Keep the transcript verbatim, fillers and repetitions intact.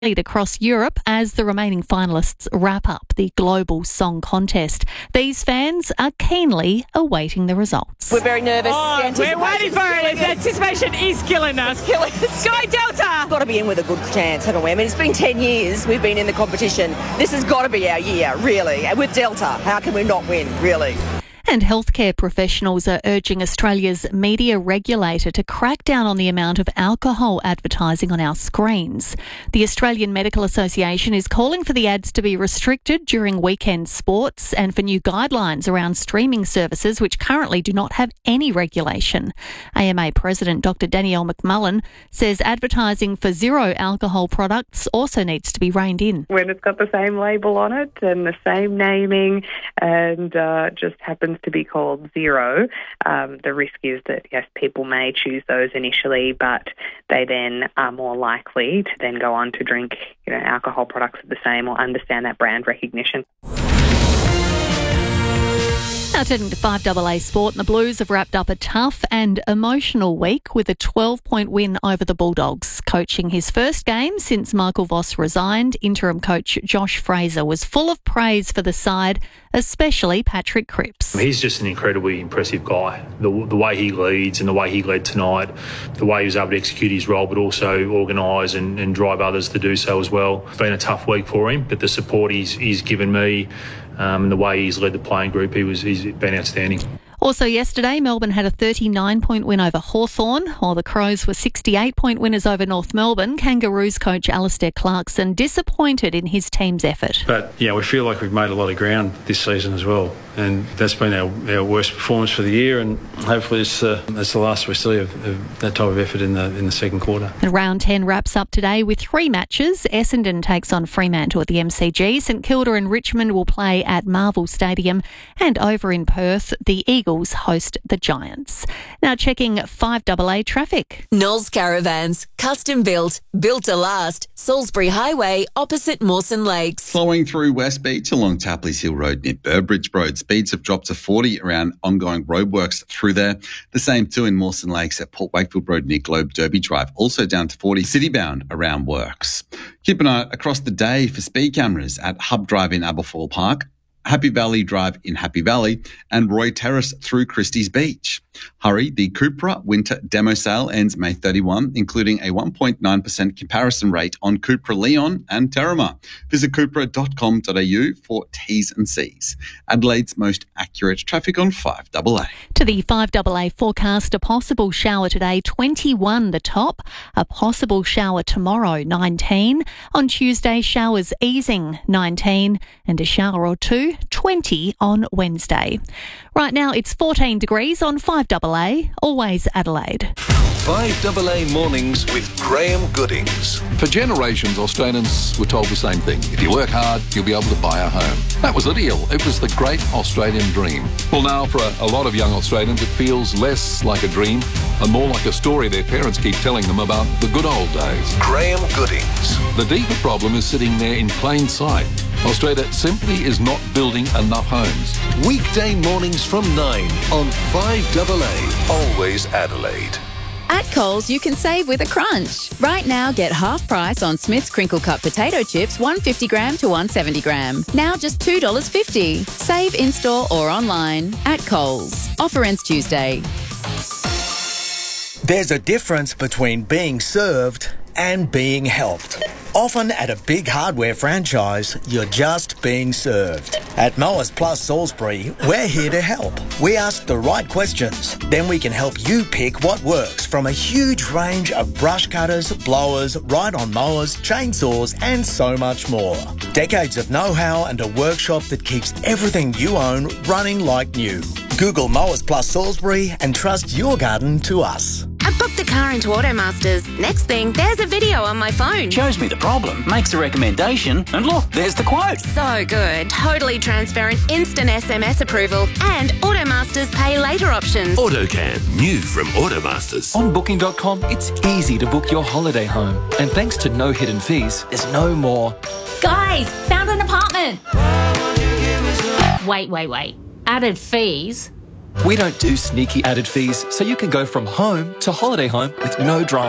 across Europe as the remaining finalists wrap up the Global Song Contest. These fans are keenly awaiting the results. We're very nervous. Oh, we're waiting for it. The anticipation is killing us. Killing us. Sky Delta! Got to be in with a good chance, haven't we? I mean, it's been ten years we've been in the competition. This has got to be our year, really. And with Delta, how can we not win, really? And healthcare professionals are urging Australia's media regulator to crack down on the amount of alcohol advertising on our screens. The Australian Medical Association is calling for the ads to be restricted during weekend sports and for new guidelines around streaming services which currently do not have any regulation. A M A President Doctor Danielle McMullen says advertising for zero alcohol products also needs to be reined in. When it's got the same label on it and the same naming and uh, just happens to be called zero, um, the risk is that, yes, people may choose those initially, but they then are more likely to then go on to drink, you know, alcohol products of the same or understand that brand recognition. Now turning to five A A sport, and the Blues have wrapped up a tough and emotional week with a twelve-point win over the Bulldogs. Coaching his first game since Michael Voss resigned, interim coach Josh Fraser was full of praise for the side, especially Patrick Cripps. He's just an incredibly impressive guy. The, the way he leads and the way he led tonight, the way he was able to execute his role but also organise and, and drive others to do so as well. It's been a tough week for him, but the support he's, he's given me um, and the way he's led the playing group, he was, he's been outstanding. Also yesterday, Melbourne had a thirty-nine point win over Hawthorn, while the Crows were sixty-eight point winners over North Melbourne. Kangaroos coach Alistair Clarkson disappointed in his team's effort. But, yeah, we feel like we've made a lot of ground this season as well, and that's been our, our worst performance for the year, and hopefully it's, uh, it's the last we see of, of that type of effort in the in the second quarter. And round ten wraps up today with three matches. Essendon takes on Fremantle at the M C G. St Kilda and Richmond will play at Marvel Stadium, and over in Perth, the Eagles host the Giants. Now checking five A A traffic. Knowles Caravans, custom built, built to last. Salisbury Highway, opposite Mawson Lakes. Flowing through West Beach along Tapley's Hill Road near Burbridge Road. Speeds have dropped to forty around ongoing roadworks through there. The same too in Mawson Lakes at Port Wakefield Road near Globe Derby Drive. Also down to forty citybound around works. Keep an eye across the day for speed cameras at Hub Drive in Aberfoyle Park, Happy Valley Drive in Happy Valley, and Roy Terrace through Christie's Beach. Hurry, the Cupra Winter Demo Sale ends May thirty-first, including a one point nine percent comparison rate on Cupra Leon and Terramar. Visit cupra dot com dot a u for T's and C's. Adelaide's most accurate traffic on five A A. To the five A A forecast, a possible shower today, twenty-one the top. A possible shower tomorrow, nineteen. On Tuesday, showers easing, nineteen. And a shower or two, twenty on Wednesday. Right now, it's fourteen degrees on five A A, always Adelaide. five A A mornings with Graham Goodings. For generations, Australians were told the same thing. If you work hard, you'll be able to buy a home. That was the deal. It was the great Australian dream. Well, now, for a, a lot of young Australians, it feels less like a dream and more like a story their parents keep telling them about the good old days. Graham Goodings. The deeper problem is sitting there in plain sight. Australia simply is not building enough homes. Weekday mornings from nine on five A A. Always Adelaide. At Coles, you can save with a crunch. Right now, get half price on Smith's Crinkle Cut potato chips, one hundred fifty gram to one hundred seventy gram. Now just two dollars fifty. Save in-store or online at Coles. Offer ends Tuesday. There's a difference between being served and being helped. Often at a big hardware franchise, you're just being served. At Mowers Plus Salisbury, we're here to help. We ask the right questions, then we can help you pick what works from a huge range of brush cutters, blowers, ride-on mowers, chainsaws, and so much more. Decades of know-how and a workshop that keeps everything you own running like new. Google Mowers Plus Salisbury and trust your garden to us. I booked the car into Automasters. Next thing, there's a video on my phone. Shows me the problem, makes a recommendation, and look, there's the quote. So good. Totally transparent, instant S M S approval, and Automasters pay later options. AutoCam, new from Automasters. On booking dot com, it's easy to book your holiday home. And thanks to no hidden fees, there's no more. Guys, found an apartment. Wait, wait, wait. Added fees? We don't do sneaky added fees, so you can go from home to holiday home with no drama.